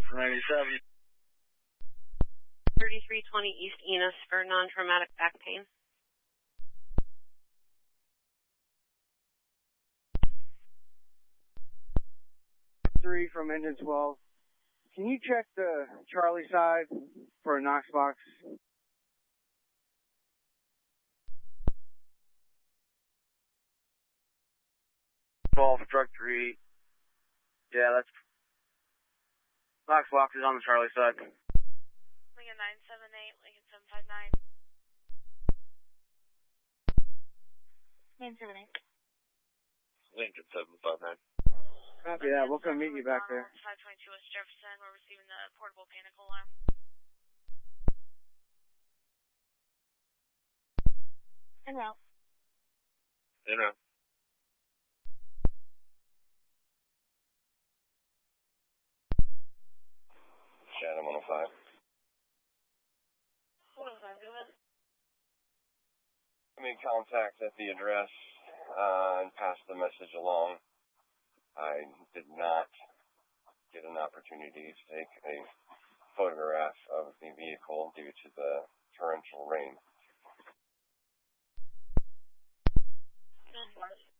for 97. 3320 East Enos for non-traumatic back pain. Three from engine 12. Can you check the Charlie side for a Knox box? 12, truck 3. Yeah, that's... Knox box is on the Charlie side. Lincoln 978, Lincoln 759. 978. Lincoln 759. Copy that. We'll come meet you back there. 522 West Jefferson. We're receiving the portable panic alarm. En route. En route. Chatham 105. 105, go ahead. I made contact at the address and passed the message along. I did not get an opportunity to take a photograph of the vehicle due to the torrential rain.